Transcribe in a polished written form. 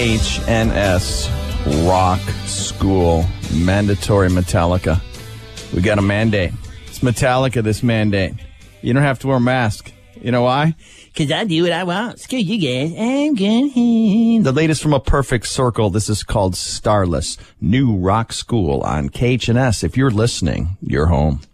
HNS Rock School, mandatory Metallica. We got a mandate. It's Metallica, this mandate. You don't have to wear a mask. You know why? Because I do what I want. Screw you guys. I'm good. The latest from A Perfect Circle. This is called Starless. New Rock School on KHNS. If you're listening, you're home.